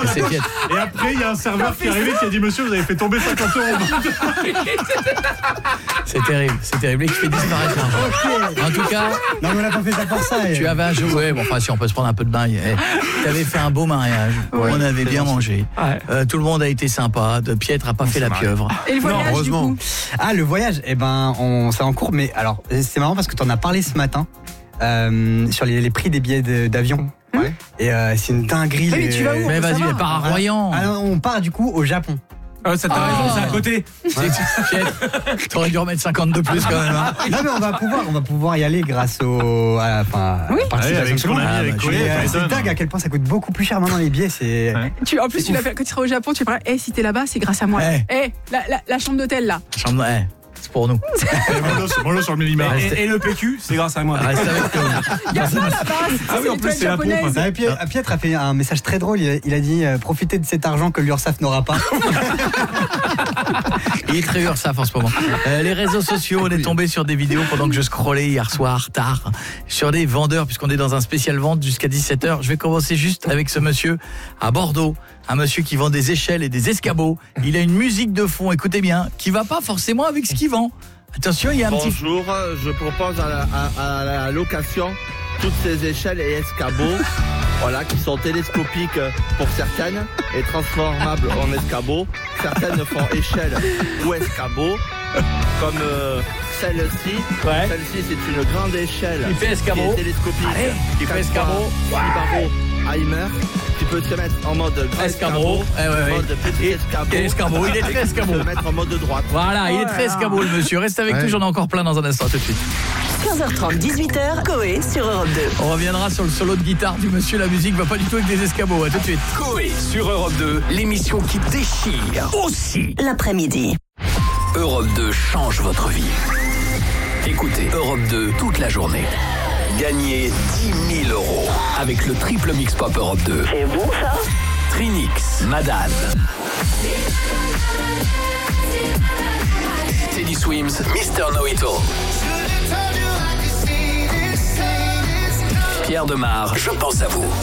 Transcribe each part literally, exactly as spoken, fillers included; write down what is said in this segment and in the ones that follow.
C'est piètre. Et après, il y a un serveur qui est arrivé qui a dit monsieur, vous avez fait tomber cinquante euros. C'est terrible, c'est terrible. Et qui fait disparaître l'argent. Okay. En tout cas, non, mais on n'a pas fait ça pour ça. Tu avais un jeu, ouais, bon, enfin, si on peut se prendre un peu de bain. Eh, tu avais fait un beau mariage. Ouais, on avait bien mangé. Ouais. Euh, tout le monde a été sympa. De Pietre a pas fait la pieuvre. Et le voyage, non, heureusement. Du coup. Ah, le voyage, eh ben, on, c'est en cours. Mais alors, c'est marrant parce que tu en as parlé ce matin euh, sur les, les prix des billets de, d'avion. Ouais. Et euh, c'est une dinguerie. Mais, les... mais tu vas où? Mais vas-y, mais part à Royan. Alors, on part du coup au Japon. Ah, ça t'a oh. raison, c'est à côté. Ouais. T'aurais dû remettre cinquante de plus quand même. Hein. Non mais on va pouvoir, on va pouvoir y aller grâce au, à la, enfin, oui. à ouais, avec ce qu'on a mis avec Colin. C'est dingue à quel point ça coûte beaucoup plus cher maintenant les billets. C'est. Ouais. Tu, en plus, tu l'appelles quand tu seras au Japon, tu feras. Eh, hey, si t'es là-bas, c'est grâce à moi. Eh, hey. hey, la, la, la chambre d'hôtel là. La chambre, eh. C'est pour nous. Bonjour sur le Millimar. Et, et le P Q, c'est grâce à moi. Reste avec nous. Il y a ça là-bas. Ah oui, en plus, c'est la pompe. Ah, Pietre, Pietre a fait un message très drôle. Il a, il a dit euh, profitez de cet argent que l'URSSAF n'aura pas. Il est très URSSAF en ce moment. Euh, les réseaux sociaux, on est tombé sur des vidéos pendant que je scrollais hier soir, tard, sur des vendeurs, puisqu'on est dans un spécial vente jusqu'à dix-sept heures. Je vais commencer juste avec ce monsieur à Bordeaux. Un monsieur qui vend des échelles et des escabeaux. Il a une musique de fond, écoutez bien, qui va pas forcément avec ce qu'il vend. Attention, il y a un Bonjour, petit... Bonjour, je propose à la, à, à la location toutes ces échelles et escabeaux, voilà, qui sont télescopiques pour certaines et transformables en escabeaux. Certaines font échelle ou escabeau, comme euh, celle-ci. Ouais. Celle-ci, c'est une grande échelle. Qui fait escabeau. Qui est télescopique. Allez, qui fait escabeau. Wow. Heimer, qui peut se mettre en mode grand escabeau, eh ouais, ouais. mode petit escabeau. escabeau. Il est très escabeau. Il peut se mettre en mode droite. Voilà, il est très escabeau le monsieur. Reste avec ouais. nous, j'en ai encore plein dans un instant, tout de suite. quinze heures trente, dix-huit heures, Coé sur Europe deux. On reviendra sur le solo de guitare du monsieur. La musique va pas du tout avec des escabeaux. À tout de suite. Coé sur Europe deux, l'émission qui déchire aussi l'après-midi. Europe deux change votre vie. Écoutez Europe deux toute la journée. Gagnez dix mille euros avec le triple mix pop Europe deux. C'est bon ça? Trinix, Madame. Teddy Swims, mister Know-It-All. Pierre Demar, je pense à vous.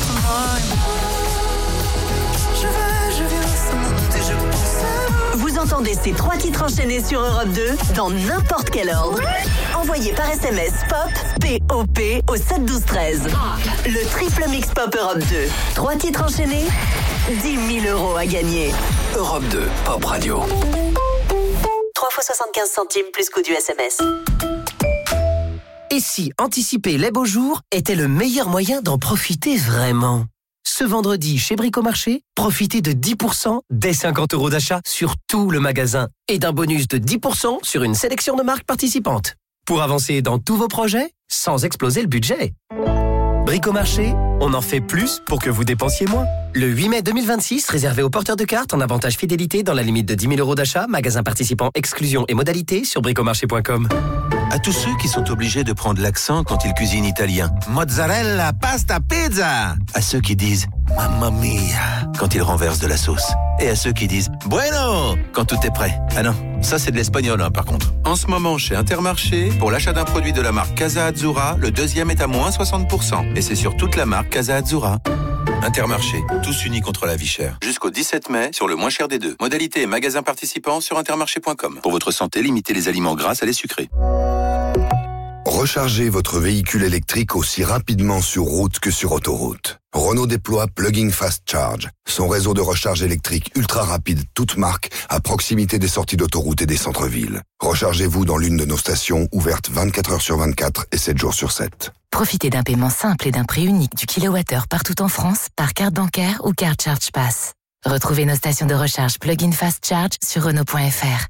Vous entendez ces trois titres enchaînés sur Europe deux dans n'importe quel ordre. Envoyez par S M S POP, P O P au sept douze treize. Le triple mix pop Europe deux. Trois titres enchaînés, dix mille euros à gagner. Europe deux, Pop Radio. trois fois soixante-quinze centimes plus coût du S M S. Et si anticiper les beaux jours était le meilleur moyen d'en profiter vraiment? Ce vendredi, chez Bricomarché, profitez de dix pour cent dès cinquante euros d'achat sur tout le magasin et d'un bonus de dix pour cent sur une sélection de marques participantes. Pour avancer dans tous vos projets, sans exploser le budget. Bricomarché, on en fait plus pour que vous dépensiez moins. Le huit mai deux mille vingt-six, réservé aux porteurs de cartes en avantage fidélité dans la limite de dix mille euros d'achat, magasin participant, exclusion et modalités sur bricomarché point com. À tous ceux qui sont obligés de prendre l'accent quand ils cuisinent italien. Mozzarella, pasta, pizza. À ceux qui disent mamma mia quand ils renversent de la sauce. Et à ceux qui disent bueno quand tout est prêt. Ah non, ça c'est de l'espagnol hein, par contre. En ce moment chez Intermarché, pour l'achat d'un produit de la marque Casa Azzurra, le deuxième est à moins soixante pour cent. Et c'est sur toute la marque Casa Azzurra. Intermarché, tous unis contre la vie chère. Jusqu'au dix-sept mai, sur le moins cher des deux. Modalité et magasin participant sur intermarché point com. Pour votre santé, limitez les aliments gras à les sucrés. Rechargez votre véhicule électrique aussi rapidement sur route que sur autoroute. Renault déploie Plug-in Fast Charge, son réseau de recharge électrique ultra rapide, toute marque, à proximité des sorties d'autoroute et des centres-villes. Rechargez-vous dans l'une de nos stations ouvertes vingt-quatre heures sur vingt-quatre et sept jours sur sept. Profitez d'un paiement simple et d'un prix unique du kilowattheure partout en France par carte bancaire ou carte Charge Pass. Retrouvez nos stations de recharge Plug-in Fast Charge sur Renault point F R.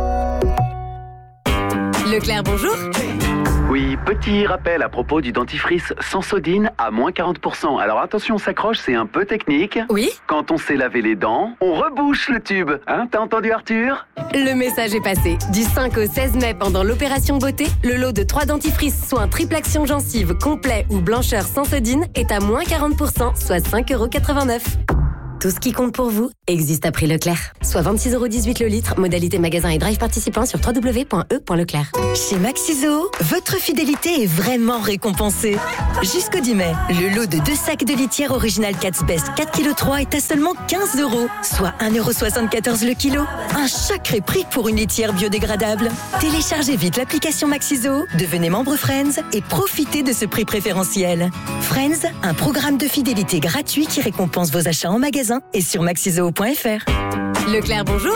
Leclerc, bonjour. Oui, petit rappel à propos du dentifrice Sensodyne à moins quarante pour cent. Alors attention, on s'accroche, c'est un peu technique. Oui. Quand on s'est lavé les dents, on rebouche le tube. Hein, t'as entendu Arthur? Le message est passé. Du cinq au seize mai, pendant l'opération beauté, le lot de trois dentifrices soins triple action gencive complet ou blancheur Sensodyne est à moins quarante pour cent, soit cinq euros quatre-vingt-neuf. Tout ce qui compte pour vous existe à prix Leclerc. Soit vingt-six euros dix-huit le litre, modalité magasin et drive participant sur w w w point e point leclerc. Chez Maxiso, votre fidélité est vraiment récompensée. Jusqu'au dix mai, le lot de deux sacs de litière original Cat's Best quatre virgule trois kilos est à seulement quinze euros, soit un euro soixante-quatorze le kilo. Un sacré prix pour une litière biodégradable. Téléchargez vite l'application Maxiso, devenez membre Friends et profitez de ce prix préférentiel. Friends, un programme de fidélité gratuit qui récompense vos achats en magasin et sur maxiso point f r. Leclerc, bonjour.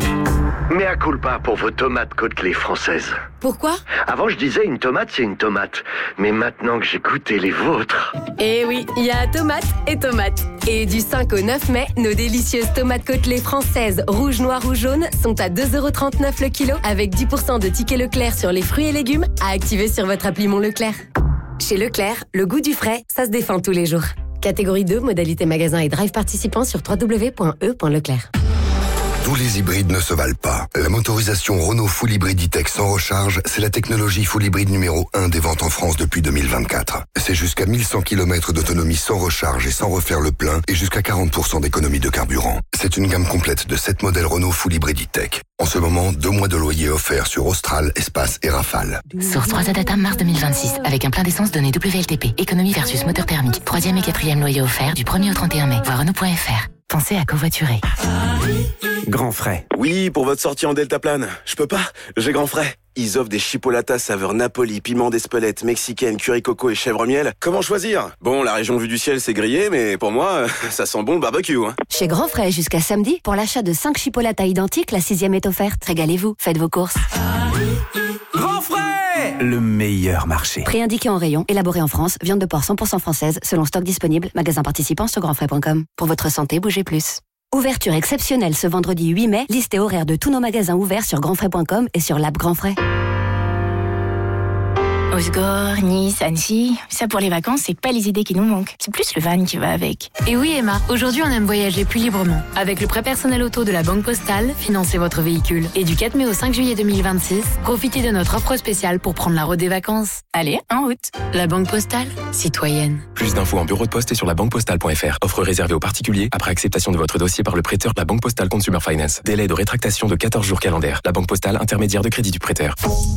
Mea culpa pour vos tomates côtelées françaises. Pourquoi ? Avant, je disais une tomate, c'est une tomate. Mais maintenant que j'ai goûté les vôtres... Eh oui, il y a tomate et tomate. Et du cinq au neuf mai, nos délicieuses tomates côtelées françaises, rouge, noir ou jaune, sont à deux euros trente-neuf le kilo, avec dix pour cent de tickets Leclerc sur les fruits et légumes à activer sur votre appli Mon Leclerc. Chez Leclerc, le goût du frais, ça se défend tous les jours. Catégorie deux, modalité magasin et drive participant sur w w w point e point leclerc. Tous les hybrides ne se valent pas. La motorisation Renault Full Hybrid E-Tech sans recharge, c'est la technologie full hybride numéro un des ventes en France depuis deux mille vingt-quatre. C'est jusqu'à mille cent kilomètres d'autonomie sans recharge et sans refaire le plein et jusqu'à quarante pour cent d'économie de carburant. C'est une gamme complète de sept modèles Renault Full Hybrid E-Tech. En ce moment, deux mois de loyer offerts sur Austral, Espace et Rafale. Source trois A Data mars deux mille vingt-six, avec un plein d'essence donné W L T P. Économie versus moteur thermique. Troisième et quatrième loyer offert du premier au trente et un mai. Voir Renault point f r. Pensez à covoiturer. Grand frais. Oui, pour votre sortie en deltaplane. Je peux pas, j'ai grand frais. Ils offrent des chipolatas saveur Napoli, piment d'Espelette, mexicaine, curry coco et chèvre miel. Comment choisir? Bon, la région vue du ciel, c'est grillé, mais pour moi, ça sent bon le barbecue. Hein. Chez Grand Frais, jusqu'à samedi, pour l'achat de cinq chipolatas identiques, la sixième est offerte. Régalez-vous, faites vos courses. Grand frais! Le meilleur marché. Prix indiqué en rayon, élaboré en France, viande de porc cent pour cent française, selon stock disponible, magasin participant sur grand frais point com. Pour votre santé, bougez plus. Ouverture exceptionnelle ce vendredi huit mai, liste et horaire de tous nos magasins ouverts sur grand frais point com et sur l'app Grand Frais. Osgore, Nice, Annecy, ça pour les vacances, c'est pas les idées qui nous manquent. C'est plus le van qui va avec. Et oui Emma, aujourd'hui on aime voyager plus librement. Avec le prêt personnel auto de la Banque Postale, financez votre véhicule. Et du quatre mai au cinq juillet deux mille vingt-six, profitez de notre offre spéciale pour prendre la route des vacances. Allez, en route. La Banque Postale, citoyenne. Plus d'infos en bureau de poste et sur la banque postale point f r. Offre réservée aux particuliers après acceptation de votre dossier par le prêteur de la Banque Postale Consumer Finance. Délai de rétractation de quatorze jours calendaires. La Banque Postale, intermédiaire de crédit du prêteur.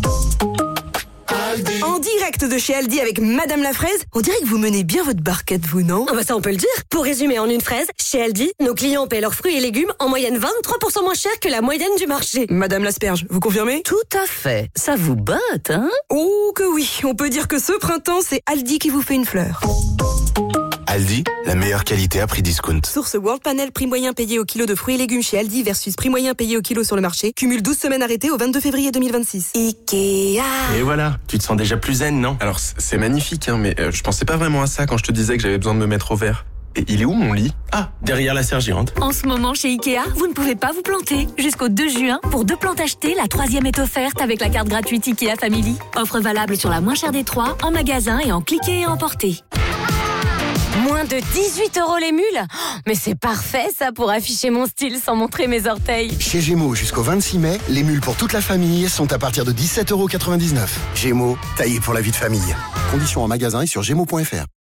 En direct de chez Aldi avec Madame la Fraise, on dirait que vous menez bien votre barquette, vous, non? Ah bah ça on peut le dire. Pour résumer en une phrase, chez Aldi, nos clients paient leurs fruits et légumes en moyenne vingt-trois pour cent moins cher que la moyenne du marché. Madame l'asperge, vous confirmez? Tout à fait. Ça vous botte, hein? Oh que oui, on peut dire que ce printemps, c'est Aldi qui vous fait une fleur. Aldi, la meilleure qualité à prix discount. Source World Panel, prix moyen payé au kilo de fruits et légumes chez Aldi versus prix moyen payé au kilo sur le marché. Cumule douze semaines arrêtées au vingt-deux février deux mille vingt-six. Ikea. Et voilà, tu te sens déjà plus zen, non? Alors c'est magnifique, hein, mais euh, je pensais pas vraiment à ça quand je te disais que j'avais besoin de me mettre au vert. Et il est où mon lit? Ah, derrière la serre géante. En ce moment chez Ikea, vous ne pouvez pas vous planter. Jusqu'au deux juin, pour deux plantes achetées, la troisième est offerte avec la carte gratuite Ikea Family. Offre valable sur la moins chère des trois, en magasin et en cliquer et emporter. Moins de dix-huit euros les mules? Oh, mais c'est parfait ça pour afficher mon style sans montrer mes orteils. Chez Gémeaux, jusqu'au vingt-six mai, les mules pour toute la famille sont à partir de dix-sept euros quatre-vingt-dix-neuf. Gémeaux, taillé pour la vie de famille. Conditions en magasin et sur gémeaux point f r.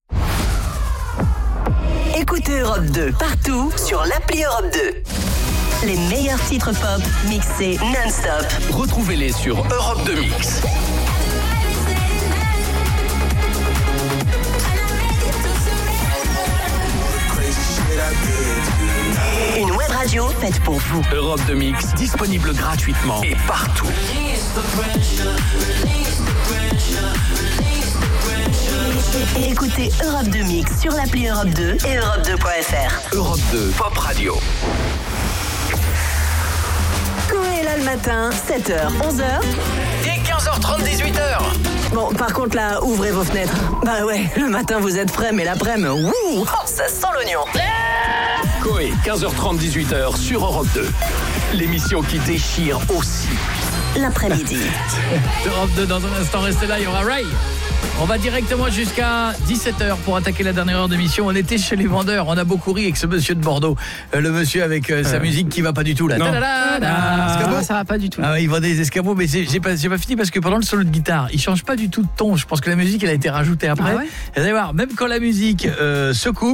Écoutez Europe deux partout sur l'appli Europe deux. Les meilleurs titres pop mixés non-stop. Retrouvez-les sur Europe deux Mix. Une web radio faite pour vous. Europe deux Mix, disponible gratuitement et partout. Écoutez Europe deux Mix sur l'appli Europe deux et europe deux point f r. Europe deux, Pop Radio. Coé là le matin, sept heures, onze heures. Et quinze heures trente, dix-huit heures. Bon, par contre là, ouvrez vos fenêtres. Bah ouais, le matin vous êtes frais, mais l'après-midi, wouh, oh, ça sent l'oignon. Coé, quinze heures trente, dix-huit heures sur Europe deux. L'émission qui déchire aussi. L'après-midi. Europe deux, dans un instant, restez là, il y aura Ray. On va directement jusqu'à dix-sept heures pour attaquer la dernière heure d'émission. On était chez les vendeurs, on a beaucoup ri avec ce monsieur de Bordeaux. Euh, le monsieur avec euh, sa euh... musique qui va pas du tout là. Ah, ça va pas du tout. Ah, il vend des escabeaux, mais c'est, j'ai, pas, j'ai pas fini parce que pendant le solo de guitare, il change pas du tout de ton. Je pense que la musique elle a été rajoutée après. Ah ouais. Vous allez voir, même quand la musique euh, se coupe,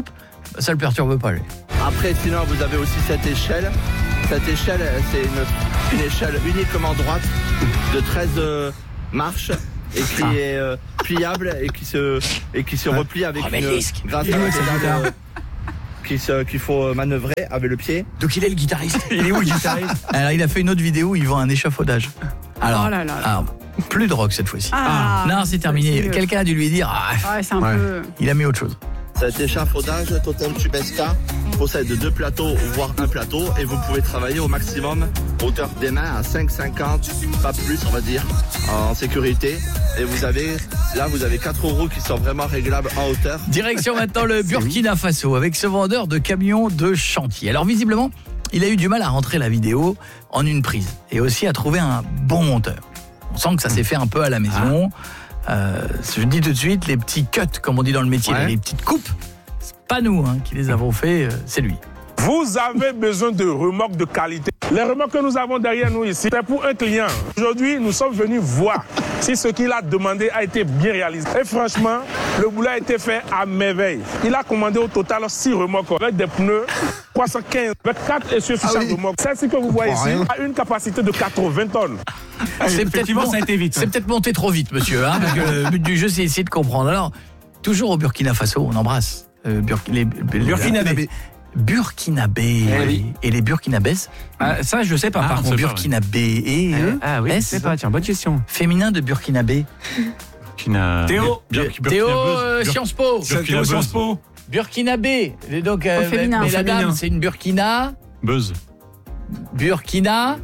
ça le perturbe pas lui. Après, sinon, vous avez aussi cette échelle. Cette échelle, c'est une, une échelle uniquement droite de treize euh, marches et qui ah. est euh, pliable et qui se, et qui se replie avec oh, une, grâce à un pédale euh, qui se, qu'il faut manœuvrer avec le pied. Donc il est le guitariste. Il est où le guitariste? Alors il a fait une autre vidéo où il vend un échafaudage. Alors, oh là là là. alors plus de rock cette fois-ci. Ah, non, c'est terminé. C'est Quelqu'un a dû lui dire ah, ouais, c'est un ouais. peu... Il a mis autre chose. Cet échafaudage Totem Tubesca possède deux plateaux, voire un plateau, et vous pouvez travailler au maximum, hauteur des mains à cinq cinquante, pas plus on va dire, en sécurité. Et vous avez, là vous avez quatre roues qui sont vraiment réglables en hauteur. Direction maintenant le Burkina Faso avec ce vendeur de camions de chantier. Alors visiblement, il a eu du mal à rentrer la vidéo en une prise et aussi à trouver un bon monteur. On sent que ça s'est fait un peu à la maison. Ah. Euh, je dis tout de suite, les petits cuts, comme on dit dans le métier, ouais. les petites coupes, c'est pas nous hein, qui les avons fait, c'est lui. Vous avez besoin de remorques de qualité. Les remorques que nous avons derrière nous ici, c'est pour un client. Aujourd'hui, nous sommes venus voir si ce qu'il a demandé a été bien réalisé. Et franchement, le boulot a été fait à merveille. Il a commandé au total six remorques avec des pneus trois cent quinze, avec quatre essieux sur ah chaque oui. remorque. Celle-ci que vous voyez ici a une capacité de quatre-vingts tonnes. C'est peut-être, bon, ça a été vite, c'est peut-être monté trop vite, monsieur, hein, parce que le but du jeu, c'est essayer de comprendre. Alors, toujours au Burkina Faso, on embrasse euh, Bur- les, les Burkinabés. Burkinabé eh oui. Et les Burkinabès ah, ça je sais pas ah, par contre Burkinabé et ah, ah oui, je sais pas, tiens, bonne question. Féminin de Burkinabé. Burkina Théo Burkina Théo euh, Sciences Po Burkina Sciences Po Burkinabé. Donc euh, mais, mais la dame c'est une Burkina Buzz. Burkina.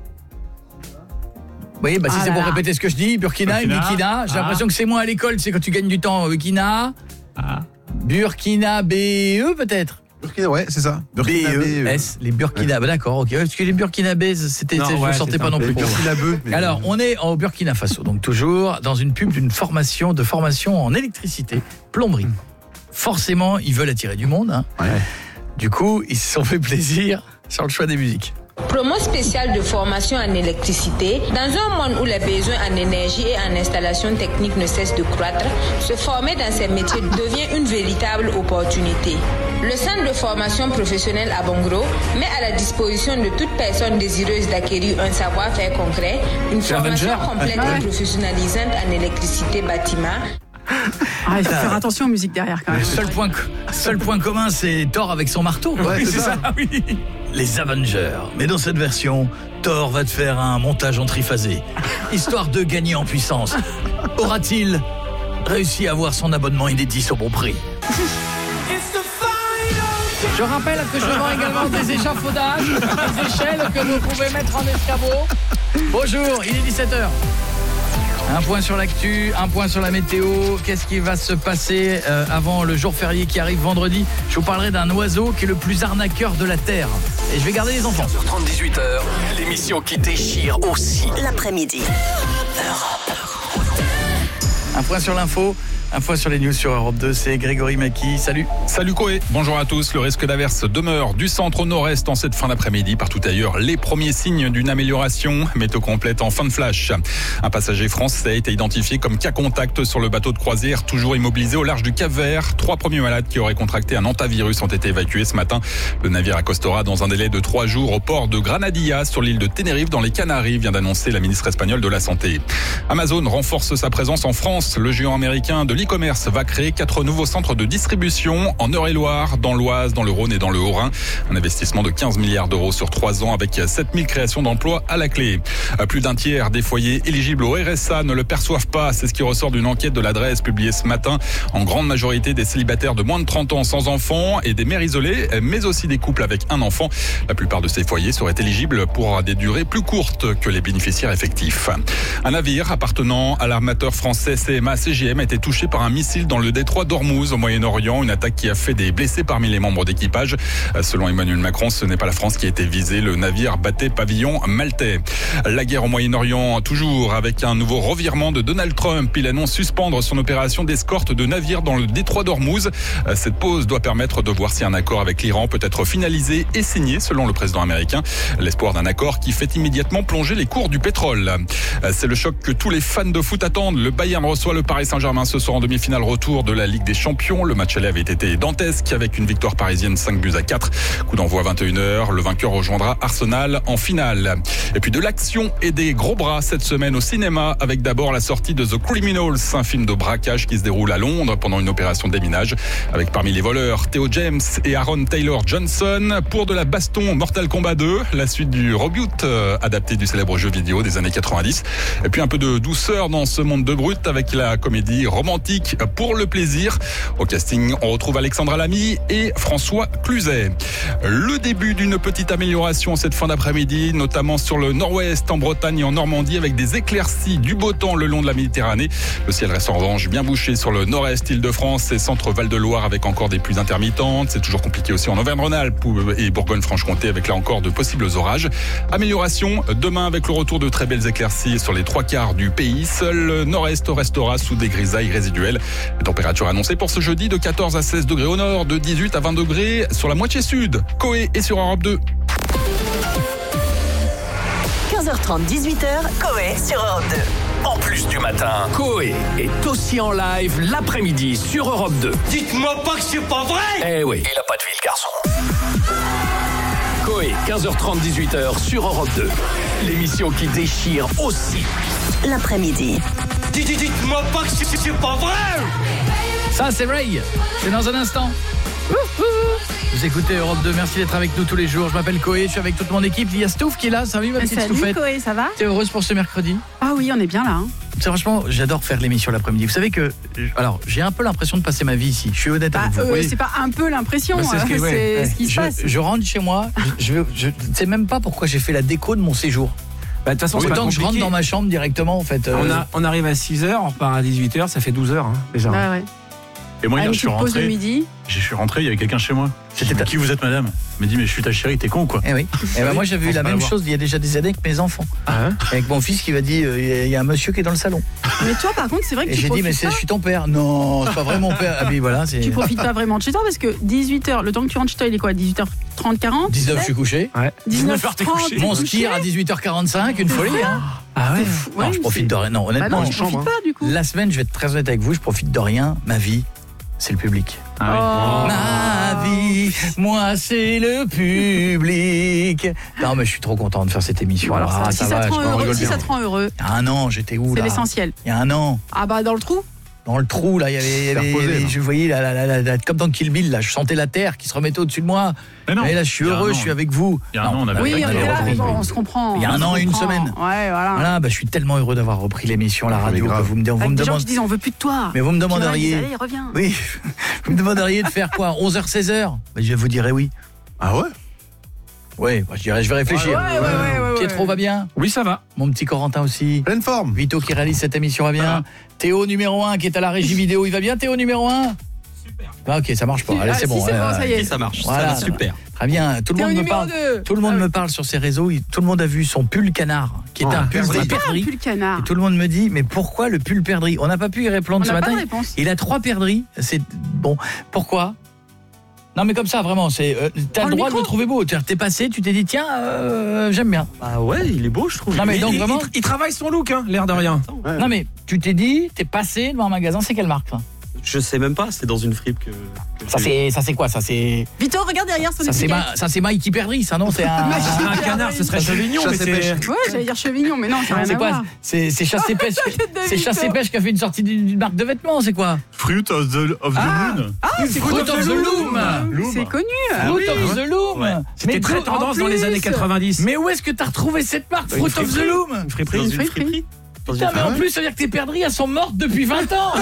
Oui, bah si ah c'est pour répéter ce que je dis, Burkina, Burkina. Burkina. J'ai ah. l'impression que c'est moins à l'école, c'est quand tu gagnes du temps. Burkina. Ah. Burkinabé peut-être. Burkina, ouais, c'est ça. B E S, les Burkina, ouais. D'accord, ok. Parce que les Burkinabés, c'était, non, je ne ouais, sentais pas non plus. Burkinabeux. Alors, on est au Burkina Faso, donc toujours dans une pub d'une formation, de formation en électricité, plomberie. Mmh. Forcément, ils veulent attirer du monde. Hein. Ouais. Du coup, ils se sont fait plaisir sur le choix des musiques. Promo spéciale de formation en électricité. Dans un monde où les besoins en énergie et en installation technique ne cessent de croître, se former dans ces métiers devient une véritable opportunité. Le centre de formation professionnelle à Bongro met à la disposition de toute personne désireuse d'acquérir un savoir-faire concret une formation complète et professionnalisante en électricité bâtiment. Ah, il faut faire attention aux musiques derrière quand même. Le seul point, seul point commun, c'est Thor avec son marteau. Ouais, c'est, c'est ça. ça oui. Les Avengers. Mais dans cette version, Thor va te faire un montage en triphasé, histoire de gagner en puissance. Aura-t-il réussi à avoir son abonnement inédit au bon prix? Je rappelle que je vends également des échafaudages, des échelles que vous pouvez mettre en escabeau. Bonjour, il est dix-sept heures. Un point sur l'actu, un point sur la météo. Qu'est-ce qui va se passer euh, avant le jour férié qui arrive vendredi? Je vous parlerai d'un oiseau qui est le plus arnaqueur de la Terre. Et je vais garder les enfants. quinze heures trente, dix-huit heures, l'émission qui déchire aussi l'après-midi. Un point sur l'info. Un point sur les news sur Europe deux, c'est Grégory Maki. Salut. Salut Koé. Bonjour à tous. Le risque d'averse demeure du centre au nord-est en cette fin d'après-midi. Partout ailleurs, les premiers signes d'une amélioration. Météo complète en fin de flash. Un passager français a été identifié comme cas contact sur le bateau de croisière, toujours immobilisé au large du Cap-Vert. Trois premiers malades qui auraient contracté un hantavirus ont été évacués ce matin. Le navire accostera dans un délai de trois jours au port de Granadilla, sur l'île de Tenerife, dans les Canaries, vient d'annoncer la ministre espagnole de la Santé. Amazon renforce sa présence en France. Le géant américain de l'e-commerce va créer quatre nouveaux centres de distribution en Eure-et-Loire, dans l'Oise, dans le Rhône et dans le Haut-Rhin. Un investissement de quinze milliards d'euros sur trois ans avec sept mille créations d'emplois à la clé. Plus d'un tiers des foyers éligibles au R S A ne le perçoivent pas. C'est ce qui ressort d'une enquête de l'adresse publiée ce matin. En grande majorité des célibataires de moins de trente ans sans enfants et des mères isolées, mais aussi des couples avec un enfant. La plupart de ces foyers seraient éligibles pour des durées plus courtes que les bénéficiaires effectifs. Un navire appartenant à l'armateur français C M A C G M a été touché par un missile dans le détroit d'Ormuz au Moyen-Orient, une attaque qui a fait des blessés parmi les membres d'équipage. Selon Emmanuel Macron, ce n'est pas la France qui a été visée, le navire battait pavillon maltais. La guerre au Moyen-Orient toujours avec un nouveau revirement de Donald Trump. Il annonce suspendre son opération d'escorte de navires dans le détroit d'Ormuz. Cette pause doit permettre de voir si un accord avec l'Iran peut être finalisé et signé selon le président américain. L'espoir d'un accord qui fait immédiatement plonger les cours du pétrole. C'est le choc que tous les fans de foot attendent. Le Bayern reçoit le Paris Saint-Germain ce soir demi-finale retour de la Ligue des Champions. Le match aller avait été dantesque avec une victoire parisienne cinq buts à quatre. Coup d'envoi à vingt et une heures. Le vainqueur rejoindra Arsenal en finale. Et puis de l'action et des gros bras cette semaine au cinéma avec d'abord la sortie de The Criminals, un film de braquage qui se déroule à Londres pendant une opération de déminage avec parmi les voleurs Theo James et Aaron Taylor Johnson. Pour de la baston, Mortal Kombat deux, la suite du reboot euh, adapté du célèbre jeu vidéo des années quatre-vingt-dix. Et puis un peu de douceur dans ce monde de brut avec la comédie romantique Pour le plaisir. Au casting, on retrouve Alexandra Lamy et François Cluzet. Le début d'une petite amélioration cette fin d'après-midi, notamment sur le nord-ouest, en Bretagne et en Normandie, avec des éclaircies, du beau temps le long de la Méditerranée. Le ciel reste en revanche bien bouché sur le nord-est, Île-de-France et centre-Val-de-Loire avec encore des pluies intermittentes. C'est toujours compliqué aussi en Auvergne-Rhône-Alpes et Bourgogne-Franche-Comté avec là encore de possibles orages. Amélioration demain avec le retour de très belles éclaircies sur les trois quarts du pays. Seul le nord-est restera sous des grisailles résiduelles. Les températures annoncées pour ce jeudi de quatorze à seize degrés au nord, de dix-huit à vingt degrés sur la moitié sud. Coé et sur Europe deux. quinze heures trente, dix-huit heures, Coé sur Europe deux. En plus du matin, Coé est aussi en live l'après-midi sur Europe deux. Dites-moi pas que c'est pas vrai! Eh oui, il a pas de vie le garçon. Coé, quinze heures trente, dix-huit heures sur Europe deux. L'émission qui déchire aussi l'après-midi. Dites-moi pas que c'est, c'est pas vrai! Ça, c'est Ray. C'est dans un instant. Vous écoutez Europe deux, merci d'être avec nous tous les jours. Je m'appelle Coé, je suis avec toute mon équipe. Il y a Stouff qui est là, salut ma petite Salut Stouffette. Coé, ça va? T'es heureuse pour ce mercredi? Ah oui, on est bien là. Hein. C'est franchement, j'adore faire l'émission l'après-midi. Vous savez que, alors, j'ai un peu l'impression de passer ma vie ici. Je suis honnête bah, avec vous. Euh, oui. C'est pas un peu l'impression, bah, c'est ce, qui, c'est ouais. ce qui je, se passe. Je rentre chez moi, je ne je, je sais même pas pourquoi j'ai fait la déco de mon séjour. Bah, de toute façon, oui, c'est tant pas que je rentre compliqué. dans ma chambre directement, en fait. Euh... On, a, on arrive à six heures, on repart à dix-huit heures, ça fait douze heures hein, déjà. Bah ouais. Et moi, ah, hier, je suis rentré. Pause de midi. Je suis rentré, il y avait quelqu'un chez moi. C'était ta... Qui vous êtes, madame? Il m'a dit, mais je suis ta chérie, t'es con, quoi. Eh oui. Et ben moi, j'avais eu la même chose il y a déjà des années avec mes enfants. Ah, hein? Avec mon fils qui m'a dit, il euh, y a un monsieur qui est dans le salon. Mais toi, par contre, c'est vrai que et tu j'ai dit, mais c'est, je suis ton père. Non, c'est pas vrai mon père. Ah, mais voilà, c'est... Tu profites pas vraiment de chez toi parce que dix-huit heures, le temps que tu rentres chez toi, il est quoi? dix-huit heures trente, quarante? dix-neuf, je suis couché. Ouais. dix-neuf heures trente. Mon ski à dix-huit heures quarante-cinq, une folie, hein. Ah ouais. Non, ouais, je profite de rien. Non, honnêtement, bah non, je profite pas, du coup. La semaine, je vais être très honnête avec vous, je profite de rien. Ma vie, c'est le public. Ah oui. Oh. Ma vie, moi c'est le public. Non mais je suis trop content de faire cette émission. Alors, ah, ça, ça si, va, ça te rend je heureux, rigole si bien. ça te rend heureux, Il y a un an, j'étais où c'est là? l'essentiel. Il y a un an. Ah bah dans le trou. Dans le trou là, il y avait, il y avait, reposer, il y avait là. je voyais là, là, là, là, là, comme dans Kill Bill là, je sentais la terre qui se remettait au-dessus de moi. Mais non, et là je suis il y a heureux, un je an. suis avec vous. Il y a un an, on avait Oui, arrêté on de est là, reprendre. on, on se comprend. Il y a un on an se et une comprend. semaine. Ouais, voilà. Voilà, bah je suis tellement heureux d'avoir repris l'émission, la radio, que vous me, vous Avec me des gens demandez. qui disent on veut plus de toi. Mais vous me demanderiez. Allez, reviens. Oui, vous me demanderiez de faire quoi, onze heures, seize heures? Bah, je vous dirais oui. Ah ouais? Oui, bah, je dirais, je vais réfléchir. Ouais, ouais, ouais, ouais, ouais. Pietro va bien? Oui, ça va. Mon petit Corentin aussi. Pleine forme. Vito qui réalise cette émission va bien. Théo numéro un qui est à la régie vidéo, il va bien Théo numéro un? Super. Ah, ok, ça marche pas. Allez, Ah, c'est si, bon. c'est euh, bon, ça y est. Ça marche, Voilà. ça va super. Très bien. Tout le Théo monde me numéro parle. deux. Tout le monde Ah, me oui. parle sur ses réseaux. Il- Tout le monde a vu son pull canard, qui est Oh, un pull perdrix. perdrix. Plus le canard. Et tout le monde me dit, mais pourquoi le pull perdrix? On n'a pas pu y répondre On ce n'a pas matin. de réponse. Il a trois perdrix. C'est bon. Pourquoi? Non mais comme ça vraiment, c'est euh, t'as Prends le le droit de micro. le trouver beau. T'es passé, tu t'es dit tiens, euh, j'aime bien. Bah ouais, il est beau, je trouve. Non mais Il, donc il- vraiment. il- il travaille son look, hein, l'air de rien. Ouais. Non mais tu t'es dit, t'es passé devant un magasin, c'est quelle marque ça? Je sais même pas, c'est dans une fripe que. que Ça j'ai- c'est ça c'est quoi? Ça c'est Vito, regarde derrière son ça c'est étiquette. ma- ça c'est Mikey Perdrix, ça non, c'est un Mikey C'est un Perdrix. canard, ce serait Chevignon, mais Chasse et c'est... pêche. Ouais, j'allais dire chevignon, mais non, ça n'a rien c'est à quoi? voir. C'est c'est chasse et pêche. La tête de C'est Vito. chasse et pêche qui a fait une sortie d'une d'une marque de vêtements, c'est quoi? Fruit of the, of the Moon. Ah, c'est Fruit of the Loom. Loom. C'est connu. Fruit of the Loom. Ouais. C'était Mais très d'où- tendance en dans les plus années quatre-vingt-dix. Mais où est-ce que t'as retrouvé cette marque, Une Fruit of the friperie. Loom? Une friperie. Dans Une une friperie. friperie. Dans une Putain, mais en ouais. plus, ça veut dire que tes perdrix, elles sont mortes depuis vingt ans.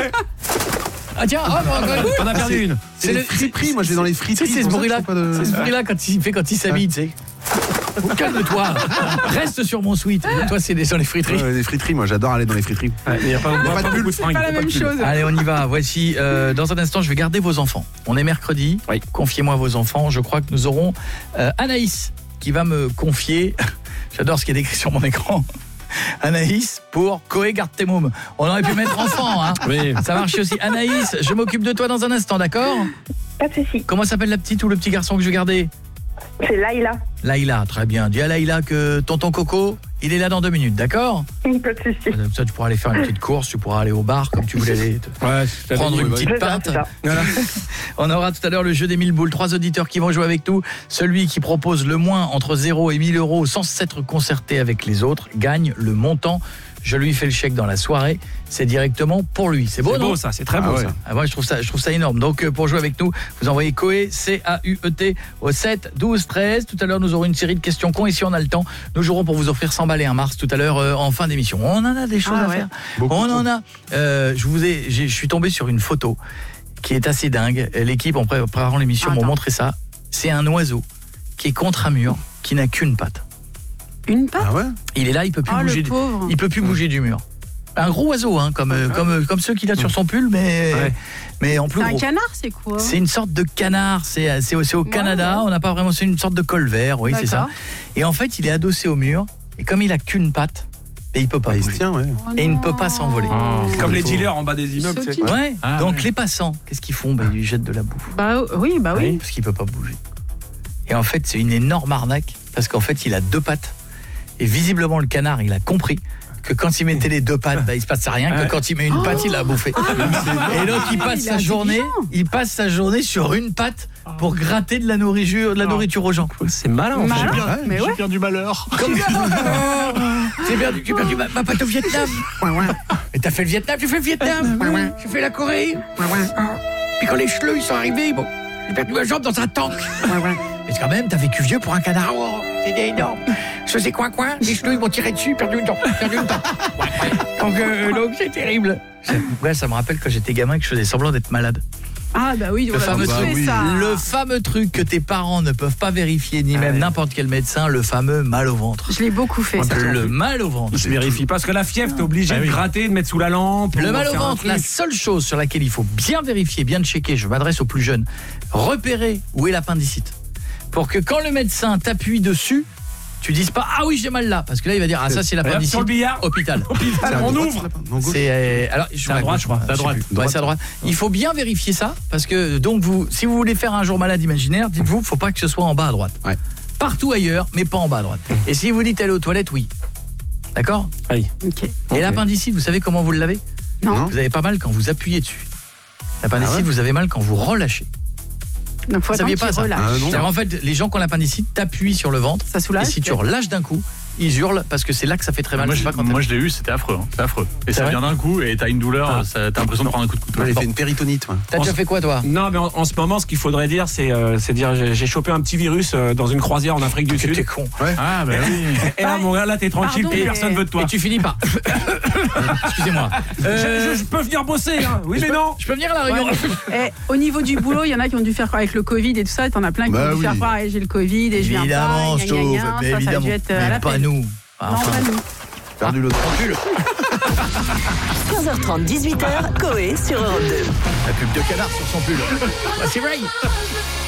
Ah tiens, hop, encore une. On a perdu une. C'est les friperies, moi je vais dans les Tu friperies. sais, c'est ce pour ça que bruit-là, je fais pas de- c'est ce bruit-là quand il fait quand il s'habille, tu sais. Oh, calme-toi, reste sur mon suite. Toi, c'est des- sur les friteries. Ouais, les friteries, moi j'adore aller dans les friteries. Il n'y a pas, il y a pas pas de beaucoup de C'est fringues. pas la même chose. Allez, on y va. Voici, euh, dans un instant, je vais garder vos enfants. On est mercredi. Oui. Confiez-moi vos enfants. Je crois que nous aurons euh, Anaïs qui va me confier. J'adore ce qui est décrit sur mon écran. Anaïs pour Coé garde tes mômes. On aurait pu mettre enfant, hein. Oui. Ça marche aussi. Anaïs, je m'occupe de toi dans un instant, d'accord? Pas de souci. Comment s'appelle la petite ou le petit garçon que je vais garder? C'est Laïla. Laïla, très bien. Dis à Laïla que tonton Coco, il est là dans deux minutes, d'accord ? Pas de soucis. Ça, tu pourras aller faire une petite course, tu pourras aller au bar comme tu voulais aller te ouais, prendre une petite pinte. Voilà. On aura tout à l'heure le jeu des mille boules. Trois auditeurs qui vont jouer avec nous. Celui qui propose le moins entre zéro et mille euros sans s'être concerté avec les autres gagne le montant. Je lui fais le chèque dans la soirée, c'est directement pour lui. C'est beau, c'est non ? beau ça, c'est très ah beau ouais. ça. Ah, moi je trouve ça je trouve ça énorme. Donc pour jouer avec nous, vous envoyez Coé C A U E T au sept douze treize. Tout à l'heure nous aurons une série de questions cons et si on a le temps, nous jouerons pour vous offrir cent balles et un Mars tout à l'heure euh, en fin d'émission. On en a des choses ah, à ouais. faire. Beaucoup on en a euh, je vous ai je suis tombé sur une photo qui est assez dingue. L'équipe en préparant l'émission Attends. m'a montré ça. C'est un oiseau qui est contre un mur qui n'a qu'une patte. Une patte ? Ah ouais ? Il est là, il peut plus oh, bouger. Du, il peut plus bouger du mur. Un gros oiseau, hein, comme euh, comme euh, comme ceux qu'il a sur son pull, mais ouais. mais en plus c'est gros. C'est un canard, c'est quoi ? C'est une sorte de canard. C'est c'est, c'est au ouais, Canada. Ouais. On n'a pas vraiment. C'est une sorte de colvert, oui, D'accord. c'est ça. Et en fait, il est adossé au mur. Et comme il a qu'une patte, et il peut pas. Il se tient, ouais. Oh et il ne peut pas s'envoler. Oh, comme les dealers en bas des immeubles. C'est quoi. Ouais. Ah, Donc ouais. les passants, qu'est-ce qu'ils font ? Bah, ils lui jettent de la bouffe. Bah oui, bah oui. Parce qu'il peut pas bouger. Et en fait, c'est une énorme arnaque parce qu'en fait, il a deux pattes. Et visiblement, le canard, il a compris que quand il mettait les deux pattes, bah, il se passe rien, que quand il met une patte, il l'a bouffé. Et donc il passe il sa journée, il passe sa journée sur une patte pour gratter de la nourriture, de la nourriture aux gens. C'est malin. En fait. J'ai, bien, mais j'ai ouais. perdu ma malheur. J'ai perdu, j'ai perdu ma, ma patte au Vietnam. Et t'as fait le Vietnam, j'ai fait le Vietnam. J'ai fait la Corée. Puis quand les chleux ils sont arrivés, bon, j'ai perdu ma jambe dans un tank. Mais quand même, t'as vécu vieux pour un canard. Oh, c'était énorme. Je faisais coin-coin, les chenilles m'ont tiré dessus, perdu une dent, perdu une dent. Donc, euh, donc c'est terrible. Ouais, ça me rappelle quand j'étais gamin que je faisais semblant d'être malade. Ah bah oui, le fameux truc, oui. ça. Le fameux truc que tes parents ne peuvent pas vérifier, ni ah même ouais. n'importe quel médecin, le fameux mal au ventre. Je l'ai beaucoup fait. Ça. Le mal au ventre. Je vérifie parce que la fièvre, t'es obligé ah, de oui. gratter, de mettre sous la lampe. Le mal au ventre, la seule chose sur laquelle il faut bien vérifier, bien checker, je m'adresse aux plus jeunes, repérer où est l'appendicite. Pour que quand le médecin t'appuie dessus, tu dises pas ah oui j'ai mal là parce que là il va dire ah ça c'est l'appendicite. Sur le billard, hôpital. Hôpital. On ouvre. C'est euh, alors je à droite, je crois. À droite. Ouais, c'est à droite. Il faut bien vérifier ça parce que donc vous si vous voulez faire un jour malade imaginaire, dites-vous faut pas que ce soit en bas à droite. Ouais. Partout ailleurs, mais pas en bas à droite. Et si vous dites aller aux toilettes, oui. D'accord ? Oui. OK. Et okay. l'appendicite, vous savez comment vous l'avez ? Non. Vous avez pas mal quand vous appuyez dessus. L'appendicite, ah ouais. vous avez mal quand vous relâchez. Donc faut vous saviez pas ça ah, en fait, les gens qui ont l'appendicite t'appuient sur le ventre. Ça soulage. Et si tu relâches d'un coup, ils hurlent parce que c'est là que ça fait très mal. Moi, je, pas quand moi je l'ai eu, c'était affreux, hein. C'est affreux. Et c'est ça vient d'un coup et t'as une douleur, ah. ça, t'as l'impression de prendre un coup de couteau. J'ai fait une péritonite. Ouais. T'as déjà fait quoi toi ? Non, mais en, en ce moment, ce qu'il faudrait dire, c'est, euh, c'est dire j'ai, j'ai chopé un petit virus euh, dans une croisière en Afrique du que Sud. T'es con. Ouais. Ah bah oui. Et là, mon gars, là, t'es tranquille, Pardon, plus personne mais... veut de toi. Et tu finis par. Excusez-moi. Euh... Je, je, je peux venir bosser, hein. Oui, mais peux, non. Je peux venir à la réunion. Ouais. Et au niveau du boulot, il y en a qui ont dû faire quoi avec le Covid et tout ça. T'en as plein qui bah ont dû oui. faire quoi ? J'ai le Covid et je viens évidemment, pas. je trouve. Mais ça, évidemment. ça a dû être à mais la pas peine. nous. Enfin. Non, pas nous. Perdu le quinze heures trente, dix-huit heures, Coé sur Europe deux. La pub de canard sur son pull. Voici Ray.